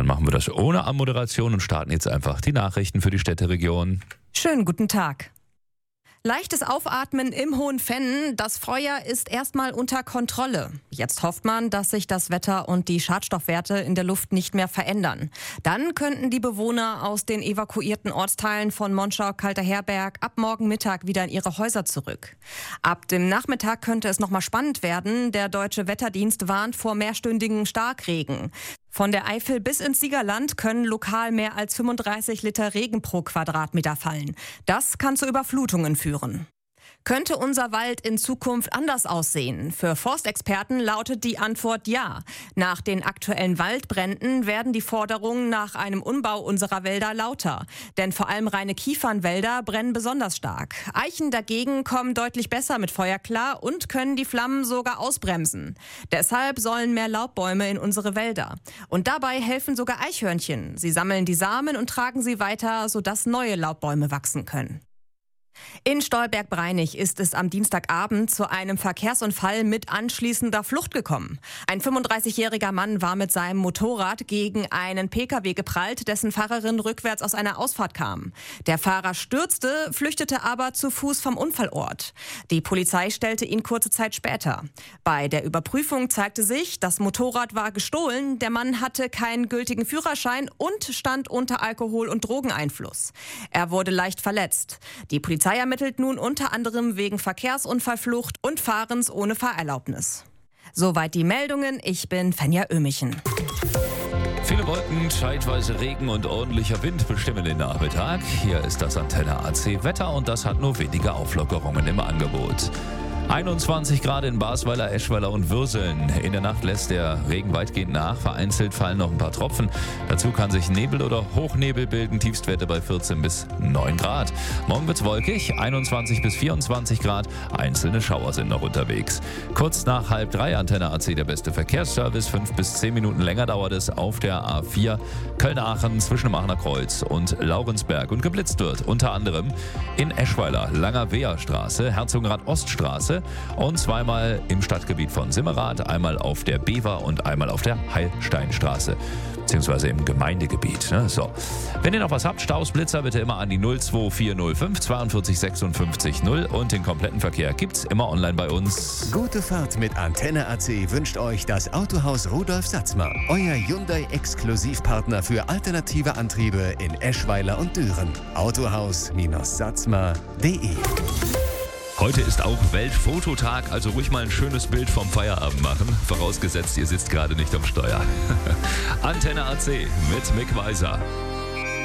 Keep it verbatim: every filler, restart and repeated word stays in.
dann machen wir das ohne Anmoderation und starten jetzt einfach die Nachrichten für die Städteregion. Schönen guten Tag. Leichtes Aufatmen im Hohenfennen. Das Feuer ist erstmal unter Kontrolle. Jetzt hofft man, dass sich das Wetter und die Schadstoffwerte in der Luft nicht mehr verändern. Dann könnten die Bewohner aus den evakuierten Ortsteilen von Monschau, Kalter-Herberg ab morgen Mittag wieder in ihre Häuser zurück. Ab dem Nachmittag könnte es nochmal spannend werden. Der Deutsche Wetterdienst warnt vor mehrstündigen Starkregen. Von der Eifel bis ins Siegerland können lokal mehr als fünfunddreißig Liter Regen pro Quadratmeter fallen. Das kann zu Überflutungen führen. Könnte unser Wald in Zukunft anders aussehen? Für Forstexperten lautet die Antwort ja. Nach den aktuellen Waldbränden werden die Forderungen nach einem Umbau unserer Wälder lauter. Denn vor allem reine Kiefernwälder brennen besonders stark. Eichen dagegen kommen deutlich besser mit Feuer klar und können die Flammen sogar ausbremsen. Deshalb sollen mehr Laubbäume in unsere Wälder. Und dabei helfen sogar Eichhörnchen. Sie sammeln die Samen und tragen sie weiter, sodass neue Laubbäume wachsen können. In Stolberg-Breinig ist es am Dienstagabend zu einem Verkehrsunfall mit anschließender Flucht gekommen. Ein fünfunddreißigjähriger Mann war mit seinem Motorrad gegen einen Pkw geprallt, dessen Fahrerin rückwärts aus einer Ausfahrt kam. Der Fahrer stürzte, flüchtete aber zu Fuß vom Unfallort. Die Polizei stellte ihn kurze Zeit später. Bei der Überprüfung zeigte sich, das Motorrad war gestohlen, der Mann hatte keinen gültigen Führerschein und stand unter Alkohol- und Drogeneinfluss. Er wurde leicht verletzt. Die Polizei Polizei ermittelt nun unter anderem wegen Verkehrsunfallflucht und Fahrens ohne Fahrerlaubnis. Soweit die Meldungen. Ich bin Fenja Ömichen. Viele Wolken, zeitweise Regen und ordentlicher Wind bestimmen den Nachmittag. Hier ist das Antenne A C Wetter und das hat nur wenige Auflockerungen im Angebot. einundzwanzig Grad in Basweiler, Eschweiler und Würseln. In der Nacht lässt der Regen weitgehend nach. Vereinzelt fallen noch ein paar Tropfen. Dazu kann sich Nebel oder Hochnebel bilden. Tiefstwerte bei vierzehn bis neun Grad. Morgen wird's wolkig, einundzwanzig bis vierundzwanzig Grad. Einzelne Schauer sind noch unterwegs. Kurz nach halb drei, Antenne A C, der beste Verkehrsservice. Fünf bis zehn Minuten länger dauert es auf der A vier Köln-Aachen zwischen dem Aachener Kreuz und Laurensberg. Und geblitzt wird unter anderem in Eschweiler, Langer-Weher-Straße, Herzogenrath-Oststraße und zweimal im Stadtgebiet von Simmerath, einmal auf der Bever und einmal auf der Heilsteinstraße, beziehungsweise im Gemeindegebiet. Ne? So. Wenn ihr noch was habt, Staus, Blitzer, bitte immer an die null zwei vier null fünf zweiundvierzig sechsundfünfzig null und den kompletten Verkehr gibt's immer online bei uns. Gute Fahrt mit Antenne A C wünscht euch das Autohaus Rudolf Satzmer, euer Hyundai-Exklusivpartner für alternative Antriebe in Eschweiler und Düren. autohaus Satzmer punkt de. Heute ist auch Weltfototag, also ruhig mal ein schönes Bild vom Feierabend machen. Vorausgesetzt, ihr sitzt gerade nicht am Steuer. Antenne A C mit Mick Weiser.